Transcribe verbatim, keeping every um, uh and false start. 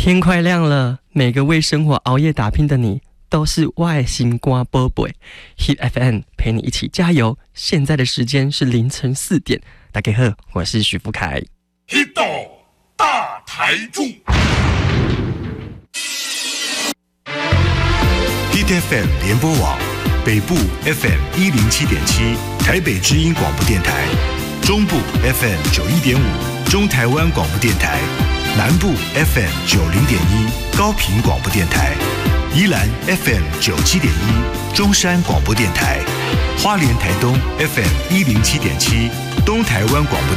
天快亮了，每个为生活熬夜打拼的你，都是外星瓜宝贝。Hit F M 陪你一起加油。现在的时间是凌晨四点。大家好，我是许富凯。 Hit 大台柱。 Hit F M 联播网，北部 F M 一零七点七，台北之音广播电台；中部 F M 九一点五，中台湾广播电台；南部 F M 九零点一，高屏广播电台；宜兰 F M 九七点一，中山广播电台；花莲台东 F M 一零七点七，东台湾广播电台。